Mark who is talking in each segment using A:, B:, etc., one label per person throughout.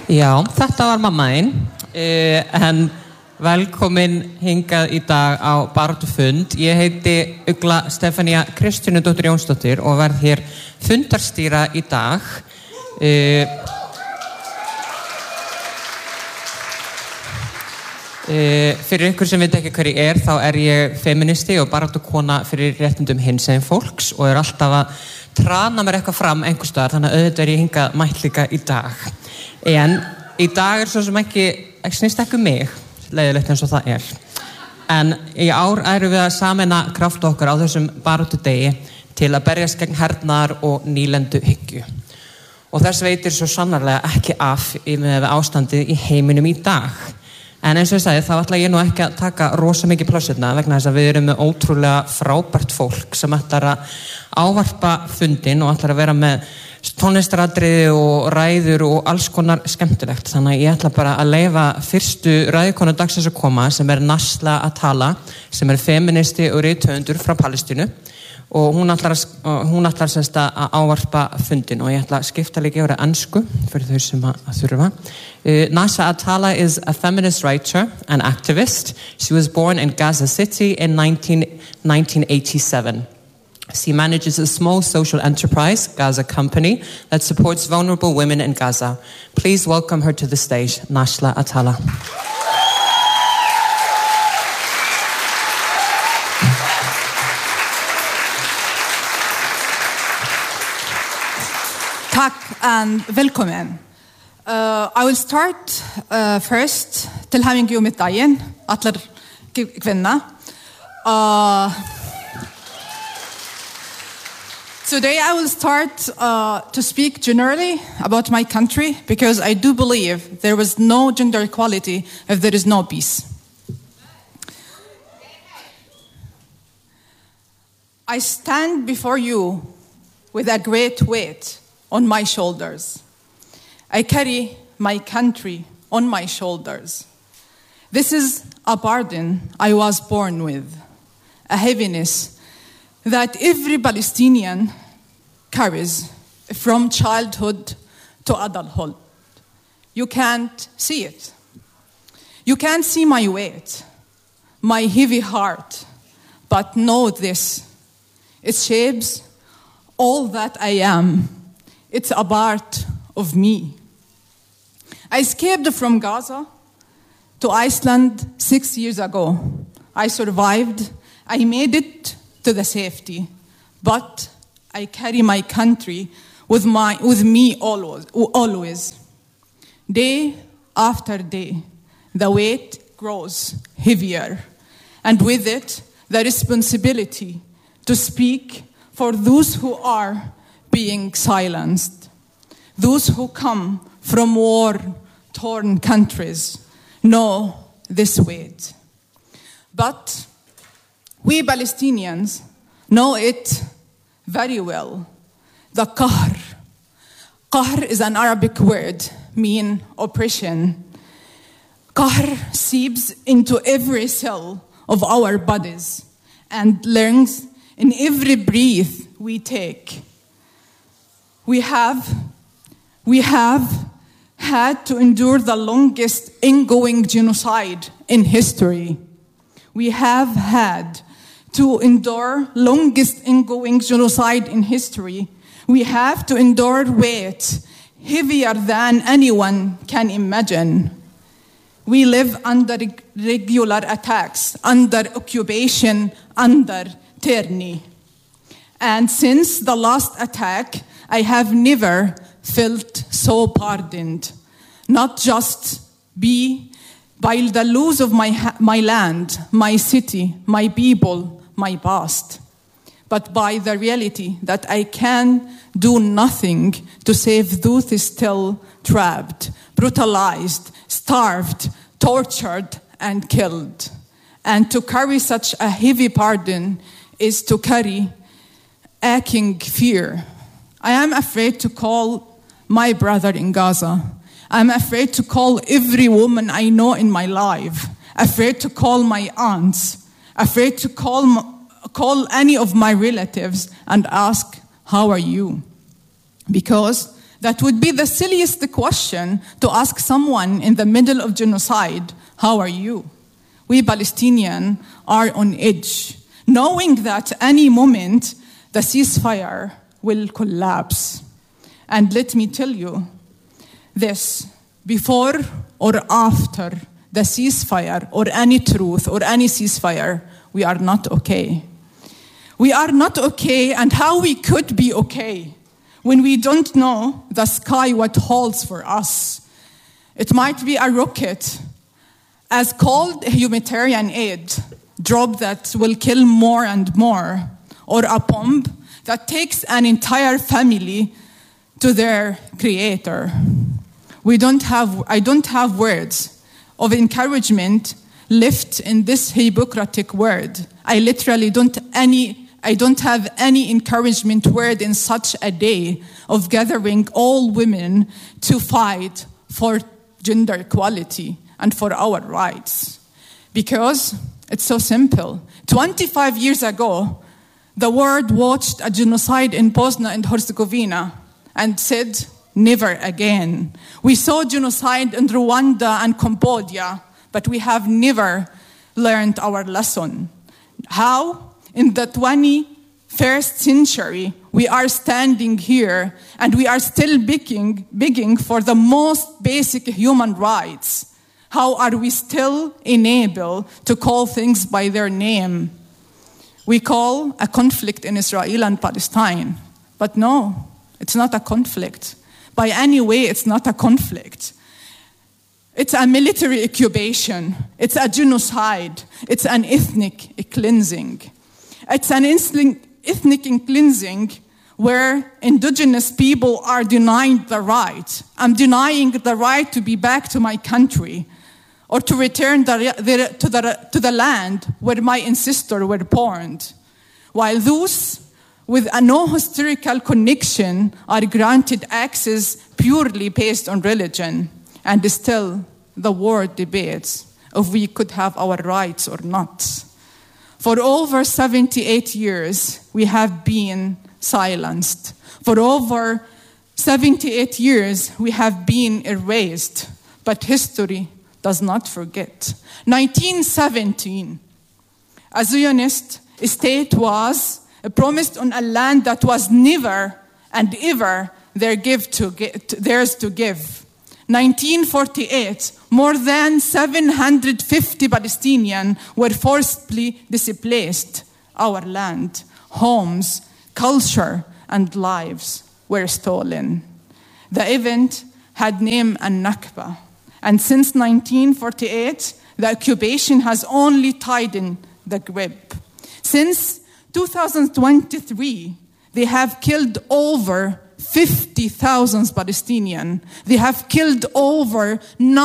A: Já, þetta var mamma þín, en velkomin hingað í dag á baráttufund. Ég heiti Ugla Stefania Kristjánudóttir Jónsdóttir og verð hér fundarstýra í dag. Fyrir ykkur sem veit ekki hver ég er, þá er ég feministi og baráttukona fyrir réttindum hinsegin fólks og er alltaf að trana mér eitthvað fram einhvers staðar, þannig að auðvitað er ég hingað mætt líka í dag. En í dag er svo sem ekki snýst ekki mig, leiðilegt eins og það er. En í ár erum við að sameina kraft okkar á þessum baráttudegi til að berjast gegn hernaðar og nýlenduhyggju. Og þess veitir svo sannarlega ekki af með ástandið í heiminum í dag. En eins og ég sagði, þá ætla ég nú ekki að taka rosa mikið plássirna vegna þess að við erum með ótrúlega frábært fólk sem ætlar að ávarpa fundinn og ætlar að vera með tónlistaratriði og ræður og alls konar skemmtilegt. Þannig að ég ætla bara að leyfa fyrstu ræðukonu dagsins að koma sem er Nasla Atala, sem er feministi og rithöfundur frá Palestínu og hún ætlar semst að ávarpa fundinn og ég ætla að skipta líka yfir ensku fyrir þau sem að þurfa. Nasla Atala is a feminist writer and activist. She was born in Gaza City in 1987. She manages a small social enterprise, Gaza Company, that supports vulnerable women in Gaza. Please welcome her to the stage, Nasla Atala.
B: Tack and välkommen. I will start first till having you med dagen, allar kvinna. Today I will start to speak generally about my country because I do believe there is no gender equality if there is no peace. I stand before you with a great weight on my shoulders. I carry my country on my shoulders. This is a burden I was born with, a heaviness that every Palestinian carries from childhood to adulthood. You can't see it. You can't see my weight, my heavy heart, but know this. It shapes all that I am. It's a part of me. I escaped from Gaza to Iceland 6 years ago. I survived. I made it to the safety, but I carry my country with me always. Day after day, the weight grows heavier, and with it, the responsibility to speak for those who are being silenced, those who come from war-torn countries know this weight. But we Palestinians know it very well. The qahr. Qahr is an Arabic word, meaning oppression. Qahr seeps into every cell of our bodies and lurks in every breath we take. We have had to endure the longest ongoing genocide in history. We have had to endure longest ongoing genocide in history. We have to endure weight heavier than anyone can imagine. We live under regular attacks, under occupation, under tyranny. And since the last attack, I have never felt so pardoned, not just by the loss of my land, my city, my people, my past, but by the reality that I can do nothing to save those still trapped, brutalized, starved, tortured, and killed. And to carry such a heavy burden is to carry aching fear. I am afraid to call my brother in Gaza. I'm afraid to call every woman I know in my life, afraid to call my aunts, afraid to call any of my relatives and ask, how are you? Because that would be the silliest question to ask someone in the middle of genocide, how are you? We Palestinians are on edge, knowing that any moment the ceasefire will collapse. And let me tell you this, before or after the ceasefire or any truth or any ceasefire, we are not okay. We are not okay, and how we could be okay when we don't know the sky what holds for us. It might be a rocket as called humanitarian aid drop that will kill more and more, or a bomb that takes an entire family to their creator. I don't have words of encouragement left in this Hippocratic word. I literally don't have any encouragement word in such a day of gathering all women to fight for gender equality and for our rights. Because it's so simple. 25 years ago, the world watched a genocide in Bosnia and Herzegovina and said, never again. We saw genocide in Rwanda and Cambodia, but we have never learned our lesson. How? In the 21st century, we are standing here and we are still begging for the most basic human rights. How are we still enabled to call things by their name? We call a conflict in Israel and Palestine. But no, it's not a conflict. By any way, it's not a conflict. It's a military occupation. It's a genocide. It's an ethnic cleansing. It's an ethnic cleansing where indigenous people are denying the right. I'm denying the right to be back to my country or to return to the land where my ancestors were born, while those with no historical connection are granted access purely based on religion. And still, the world debates if we could have our rights or not. For over 78 years, we have been silenced. For over 78 years, we have been erased. But history does not forget. 1917, a Zionist state was promised on a land that was never and ever theirs to give. 1948, more than 750 Palestinians were forcibly displaced. Our land, homes, culture, and lives were stolen. The event had named Al-Nakba. And since 1948, the occupation has only tightened the grip. Since 2023, they have killed over 50,000 Palestinians. They have killed over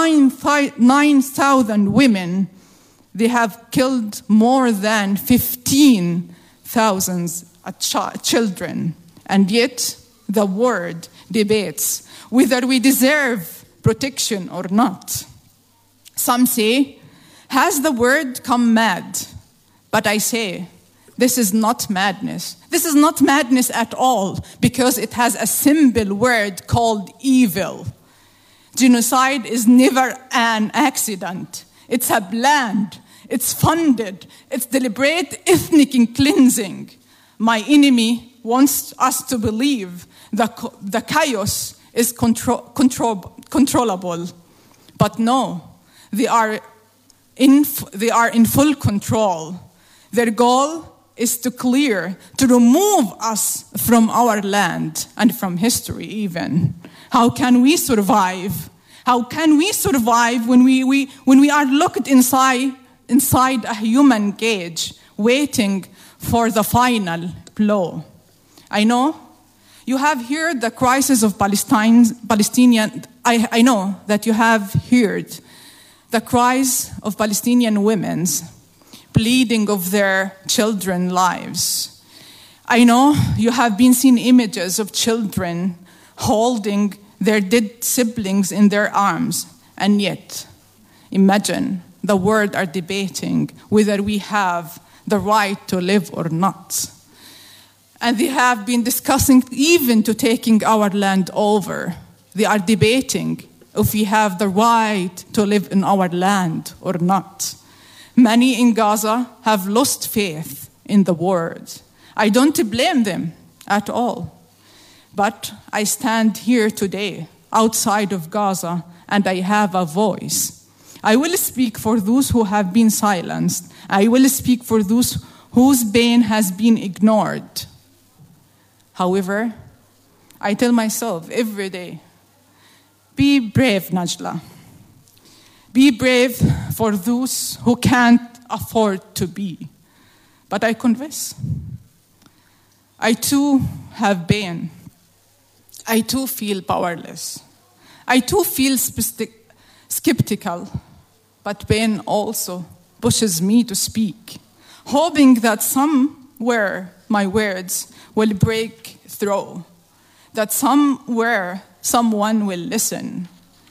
B: 9,000 women. They have killed more than 15,000 children. And yet, the world debates whether we deserve protection or not. Some say, has the word come mad? But I say, this is not madness. This is not madness at all, because it has a simple word called evil. Genocide is never an accident. It's a planned, it's funded, it's deliberate ethnic cleansing. My enemy wants us to believe the chaos is controllable. But no, they are in full control. Their goal is to remove us from our land and from history even. How can we survive? How can we survive when we are locked inside a human cage, waiting for the final blow? I know you have heard the crisis of Palestinian. I know that you have heard the cries of Palestinian women's bleeding of their children's lives. I know you have been seeing images of children holding their dead siblings in their arms, and yet, imagine the world are debating whether we have the right to live or not. And they have been discussing even to taking our land over. They are debating if we have the right to live in our land or not. Many in Gaza have lost faith in the word. I don't blame them at all. But I stand here today outside of Gaza and I have a voice. I will speak for those who have been silenced. I will speak for those whose pain has been ignored. However, I tell myself every day, be brave, Najla. Be brave for those who can't afford to be. But I confess, I too have pain. I too feel powerless. I too feel skeptical. But pain also pushes me to speak, hoping that somewhere my words will break through, that somewhere someone will listen.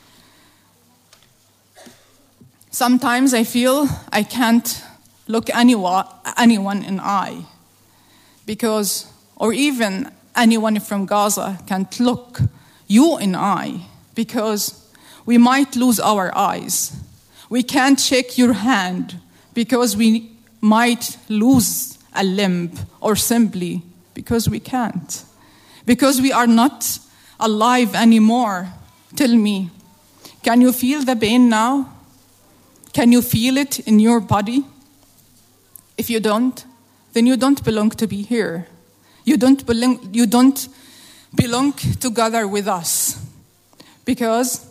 B: Sometimes I feel I can't look anyone in the eye, because, or even anyone from Gaza can't look you in the eye, because we might lose our eyes. We can't shake your hand because we might lose a limb, or simply because we can't. Because we are not alive anymore. Tell me, can you feel the pain now? Can you feel it in your body? If you don't, then you don't belong to be here. You don't belong together with us. Because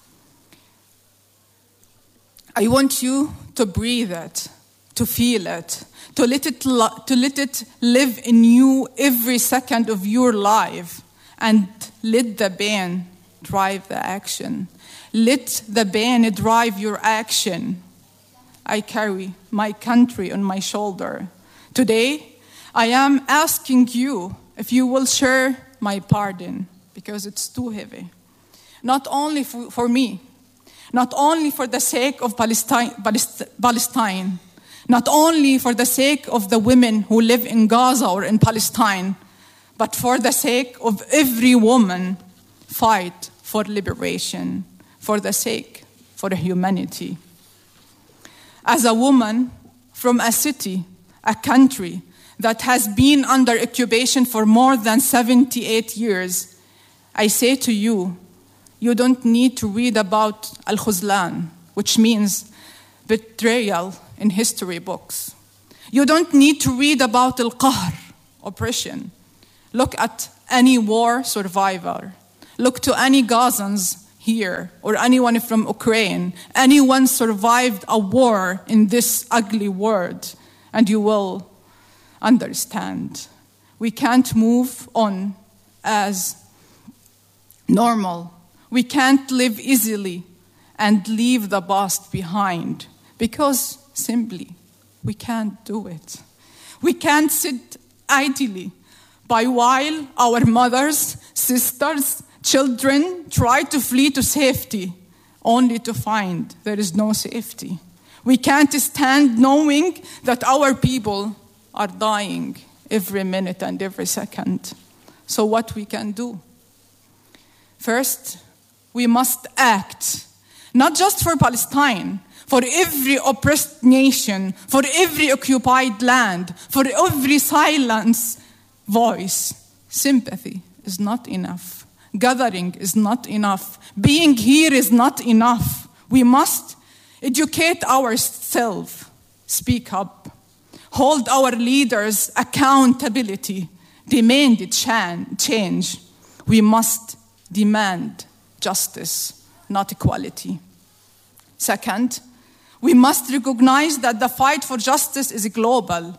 B: I want you to breathe it, to feel it, to let it live in you every second of your life, and let the pain drive the action. Let the pain drive your action. I carry my country on my shoulder. Today, I am asking you if you will share my pardon, because it's too heavy. Not only for me, not only for the sake of Palestine, not only for the sake of the women who live in Gaza or in Palestine, but for the sake of every woman fight for liberation, for the sake for humanity. As a woman from a city, a country that has been under occupation for more than 78 years, I say to you, you don't need to read about Al-Khuzlan, which means betrayal in history books. You don't need to read about Al-Qahr, oppression. Look at any war survivor. Look to any Gazans here, or anyone from Ukraine. Anyone survived a war in this ugly world, and you will understand. We can't move on as normal. We can't live easily and leave the past behind, because simply we can't do it. We can't sit idly by while our mothers, sisters, children try to flee to safety, only to find there is no safety. We can't stand knowing that our people are dying every minute and every second. So what we can do? First, we must act, not just for Palestine, for every oppressed nation, for every occupied land, for every silenced voice. Sympathy is not enough. Gathering is not enough. Being here is not enough. We must educate ourselves, speak up, hold our leaders accountability, demand change. We must demand justice, not equality. Second, we must recognize that the fight for justice is global.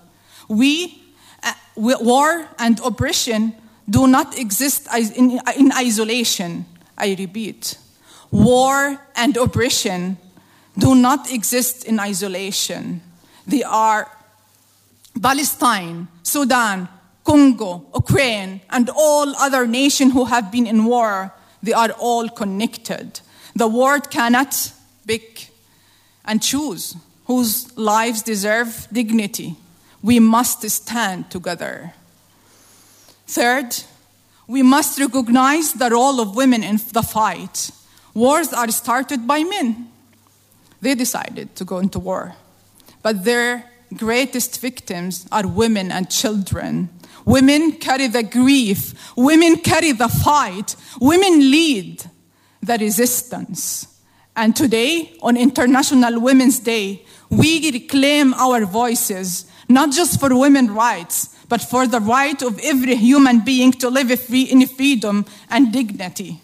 B: War and oppression do not exist in isolation. I repeat, war and oppression do not exist in isolation. They are Palestine, Sudan, Congo, Ukraine, and all other nations who have been in war. They are all connected. The world cannot pick and choose whose lives deserve dignity. We must stand together. Third, we must recognize the role of women in the fight. Wars are started by men. They decided to go into war. But their greatest victims are women and children. Women carry the grief. Women carry the fight. Women lead the resistance. And today, on International Women's Day, we reclaim our voices, not just for women's rights, but for the right of every human being to live in freedom and dignity.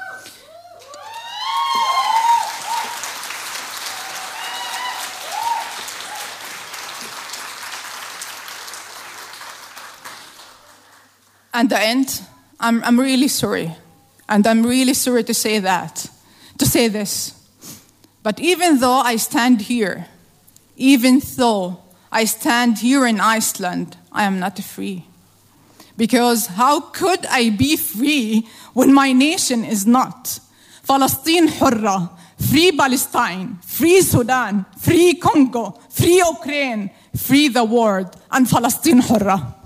B: At the end, I'm really sorry. And I'm really sorry to say this. But even though I stand here in Iceland, I am not free. Because how could I be free when my nation is not? Palestine حرة, free Palestine, free Sudan, free Congo, free Ukraine, free the world, and Palestine حرة.